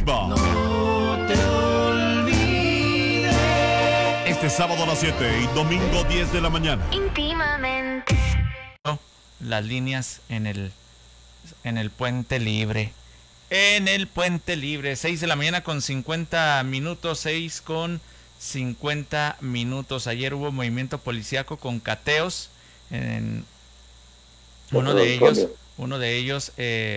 Arriba. No te olvides. Este sábado a las 7 y domingo 10 de la mañana. Íntimamente. Las líneas en el Puente Libre. En el Puente Libre, 6 de la mañana con 50 minutos, 6 con 50 minutos. Ayer hubo movimiento policíaco con cateos. Uno de ellos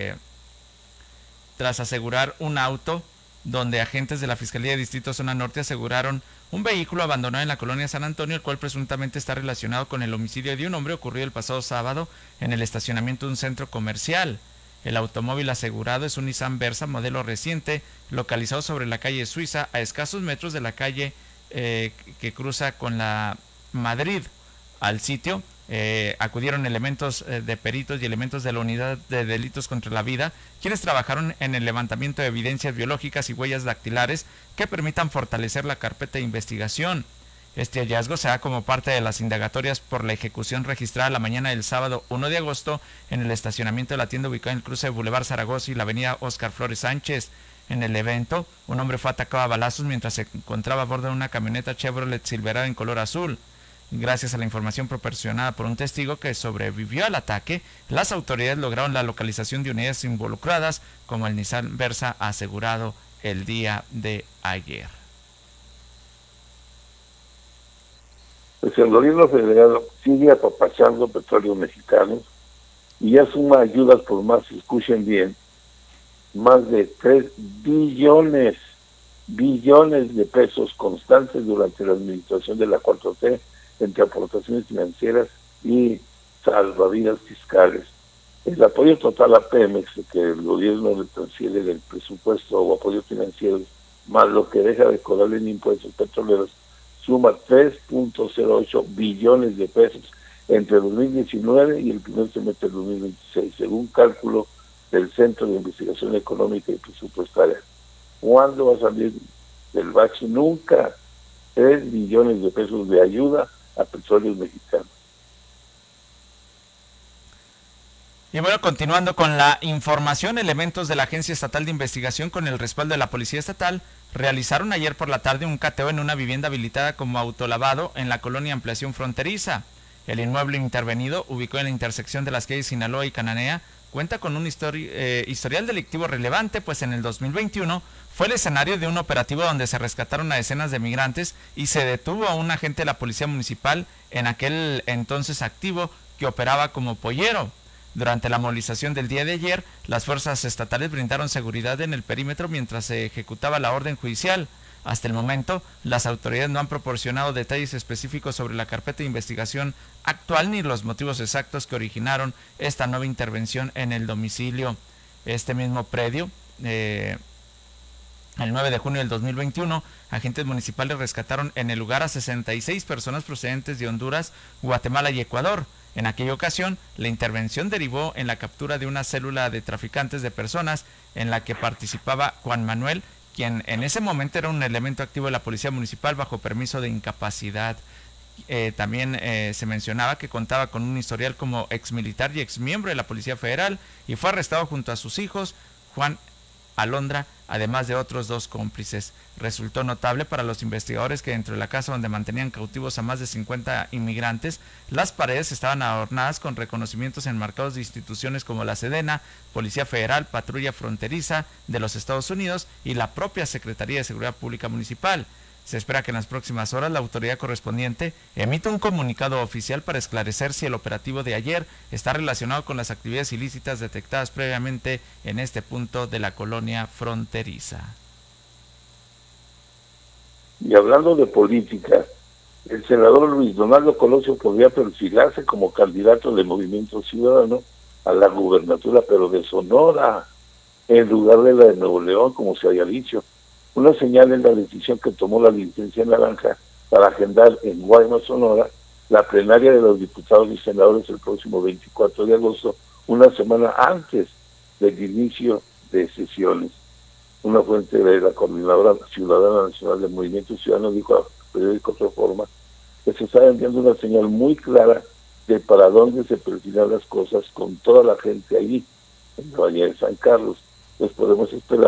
tras asegurar un auto donde agentes de la Fiscalía de Distrito Zona Norte aseguraron un vehículo abandonado en la colonia San Antonio, el cual presuntamente está relacionado con el homicidio de un hombre ocurrido el pasado sábado en el estacionamiento de un centro comercial. El automóvil asegurado es un Nissan Versa modelo reciente, localizado sobre la calle Suiza, a escasos metros de la calle que cruza con la Madrid. Al sitio acudieron elementos de peritos y elementos de la Unidad de Delitos contra la Vida, quienes trabajaron en el levantamiento de evidencias biológicas y huellas dactilares que permitan fortalecer la carpeta de investigación. Este hallazgo se da como parte de las indagatorias por la ejecución registrada la mañana del sábado 1 de agosto en el estacionamiento de la tienda ubicada en el cruce de Boulevard Zaragoza y la avenida Óscar Flores Sánchez. En el evento, un hombre fue atacado a balazos mientras se encontraba a bordo de una camioneta Chevrolet Silverado en color azul. Gracias a la información proporcionada por un testigo que sobrevivió al ataque, las autoridades lograron la localización de unidades involucradas, como el Nissan Versa asegurado el día de ayer. Pues el gobierno federal sigue apapachando petróleos mexicanos y ya suma ayudas por más, escuchen bien, más de 3 billones de pesos constantes durante la administración de la 4T, entre aportaciones financieras y salvavidas fiscales. El apoyo total a Pemex, que el gobierno le transfiere del presupuesto o apoyo financiero, más lo que deja de cobrar en impuestos petroleros, suma 3.08 billones de pesos entre 2019 y el primer semestre de 2026, según cálculo del Centro de Investigación Económica y Presupuestaria. ¿Cuándo va a salir del bache? Nunca. 3 billones de pesos de ayuda a petróleos mexicanos. Y bueno, continuando con la información, elementos de la Agencia Estatal de Investigación con el respaldo de la Policía Estatal realizaron ayer por la tarde un cateo en una vivienda habilitada como autolavado en la colonia Ampliación Fronteriza. El inmueble intervenido, ubicado en la intersección de las calles Sinaloa y Cananea, cuenta con un historial delictivo relevante, pues en el 2021 fue el escenario de un operativo donde se rescataron a decenas de migrantes y se detuvo a un agente de la Policía Municipal en aquel entonces activo que operaba como pollero. Durante la movilización del día de ayer, las fuerzas estatales brindaron seguridad en el perímetro mientras se ejecutaba la orden judicial. Hasta el momento, las autoridades no han proporcionado detalles específicos sobre la carpeta de investigación actual ni los motivos exactos que originaron esta nueva intervención en el domicilio. Este mismo predio, el 9 de junio del 2021, agentes municipales rescataron en el lugar a 66 personas procedentes de Honduras, Guatemala y Ecuador. En aquella ocasión, la intervención derivó en la captura de una célula de traficantes de personas en la que participaba Juan Manuel, quien en ese momento era un elemento activo de la Policía Municipal bajo permiso de incapacidad. También se mencionaba que contaba con un historial como exmilitar y exmiembro de la Policía Federal y fue arrestado junto a sus hijos, Juan Alondra, además de otros 2 cómplices. Resultó notable para los investigadores que dentro de la casa donde mantenían cautivos a más de 50 inmigrantes, las paredes estaban adornadas con reconocimientos enmarcados de instituciones como la Sedena, Policía Federal, Patrulla Fronteriza de los Estados Unidos y la propia Secretaría de Seguridad Pública Municipal. Se espera que en las próximas horas la autoridad correspondiente emita un comunicado oficial para esclarecer si el operativo de ayer está relacionado con las actividades ilícitas detectadas previamente en este punto de la colonia fronteriza. Y hablando de política, el senador Luis Donaldo Colosio podría perfilarse como candidato del Movimiento Ciudadano a la gubernatura, pero de Sonora, en lugar de la de Nuevo León, como se había dicho. Una señal en la decisión que tomó la licencia naranja para agendar en Guaymas, Sonora, la plenaria de los diputados y senadores el próximo 24 de agosto, una semana antes del inicio de sesiones. Una fuente de la Coordinadora Ciudadana Nacional del Movimiento Ciudadano dijo al periódico Reforma que se está enviando una señal muy clara de para dónde se perfilan las cosas con toda la gente ahí, en la Valle de San Carlos. Pues podemos esperar